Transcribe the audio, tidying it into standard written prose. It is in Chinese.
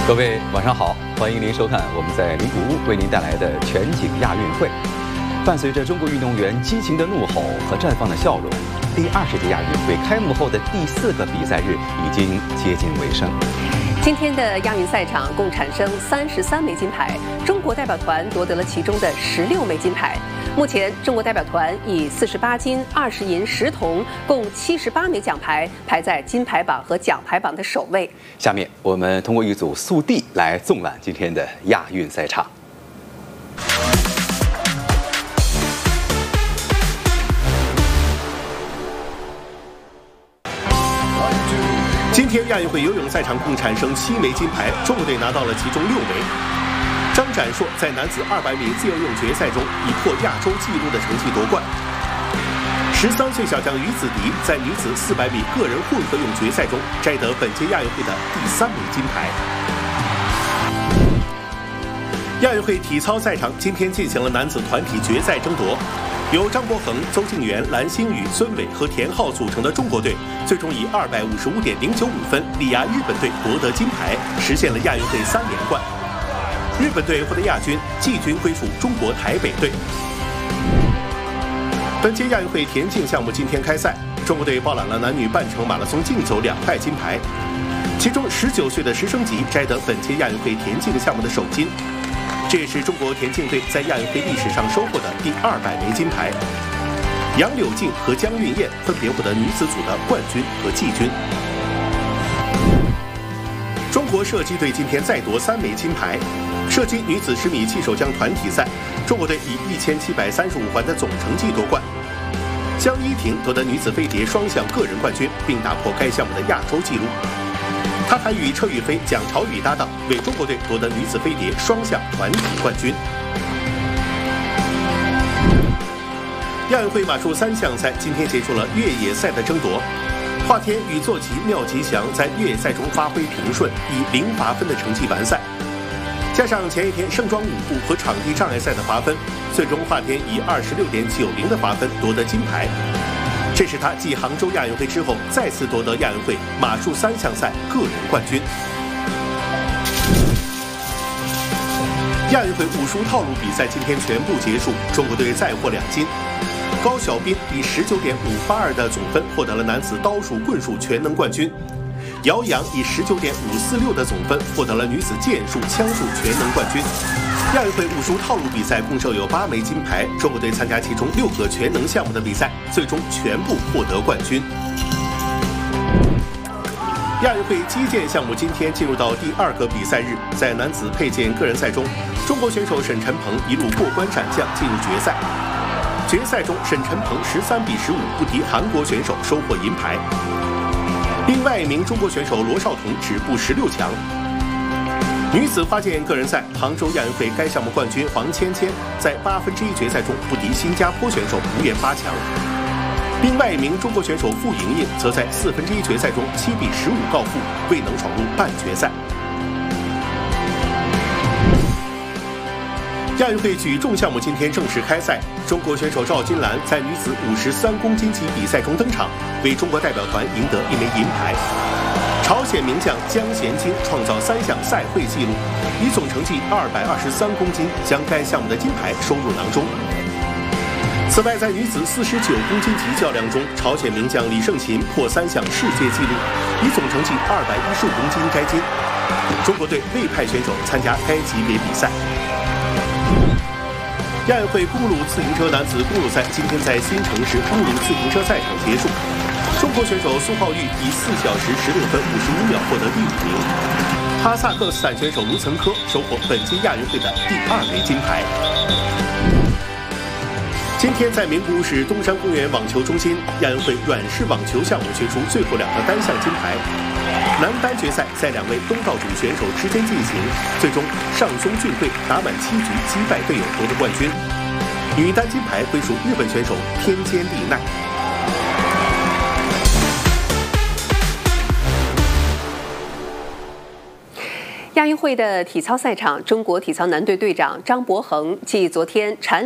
各位晚上好，欢迎您收看我们在名古屋为您带来的全景亚运会。伴随着中国运动员激情的怒吼和绽放的笑容，第20届亚运会开幕后的第4个比赛日已经接近尾声。 今天的亚运赛场共产生33枚金牌，中国代表团夺得了其中的16枚金牌。目前，中国代表团以48金、20银、10铜，共78枚奖牌，排在金牌榜和奖牌榜的首位。 下面，我们通过一组速递来纵览今天的亚运赛场。 今天亚运会游泳赛场共产生7枚金牌，中国队拿到了其中6枚。张展硕在男子200米自由泳决赛中以破亚洲纪录的成绩夺冠。13岁小将于子迪在女子400米个人混合泳决赛中摘得本届亚运会的第3枚金牌。亚运会体操赛场今天进行了男子团体决赛争夺。由张博恒、邹敬园、蓝星宇、孙伟和田浩组成的中国队，最终以255.095分力压日本队夺得金牌，实现了亚运会3连冠。日本队获得亚军，季军归属中国台北队。本届亚运会田径项目今天开赛，中国队包揽了男女半程马拉松竞走2块金牌，其中19岁的石生吉摘得本届亚运会田径项目的首金。这也是中国田径队在亚运会历史上收获的第200枚金牌。杨柳静和江韵燕分别获得女子组的冠军和季军。中国射击队今天再夺3枚金牌。射击女子10米气手枪团体赛，中国队以1735环的总成绩夺冠。江一婷夺得女子飞碟双项个人冠军，并打破该项目的亚洲纪录。她还与车宇飞、蒋朝宇搭档，为中国队夺得女子飞碟双项团体冠军。亚运会马术3项赛今天结束了越野赛的争夺。华天与坐骑廖吉祥在越野赛中发挥平顺，以0罚分的成绩完赛。加上前一天盛装舞步和场地障碍赛的罚分，最终华天以26.90的罚分夺得金牌。这是他继杭州亚运会之后再次夺得亚运会马术3项赛个人冠军。亚运会武术套路比赛今天全部结束，中国队再获2金。高晓斌以19.582的总分获得了男子刀术棍术全能冠军。姚洋以19.546的总分获得了女子剑术枪术全能冠军。亚运会武术套路比赛共设有8枚金牌，中国队参加其中6个全能项目的比赛，最终全部获得冠军。亚运会击剑项目今天进入到第2个比赛日，在男子佩剑个人赛中，中国选手沈晨鹏一路过关斩将进入决赛。决赛中，沈晨鹏13比15不敌韩国选手，收获银牌。另外一名中国选手罗少彤止步16强。女子花剑个人赛，杭州亚运会该项目冠军黄芊芊在1/8决赛中不敌新加坡选手，无缘8强。另外一名中国选手傅莹莹则在1/4决赛中7比15告负，未能闯入半决赛。亚运会举重项目今天正式开赛，中国选手赵金兰在女子53公斤级比赛中登场，为中国代表团赢得1枚银牌。朝鲜名将姜贤金创造3项赛会纪录，以总成绩223公斤将该项目的金牌收入囊中。此外，在女子49公斤级较量中，朝鲜名将李胜琴破3项世界纪录，以总成绩215公斤摘金。中国队未派选手参加该级别比赛。亚运会公路自行车男子公路赛今天在新城市公路自行车赛场结束，中国选手苏浩玉以4小时16分55秒获得第5名，哈萨克斯坦选手卢岑科收获本届亚运会的第2枚金牌。今天在名古屋市东山公园网球中心，亚运会软式网球项目决出最后2个单项金牌。男单决赛在2位东道主选手之间进行，最终上松俊惠打满7局击败队友夺得冠军。女单金牌归属日本选手天间丽奈。 亚运会的体操赛场，中国体操男队队长张博恒继昨天蝉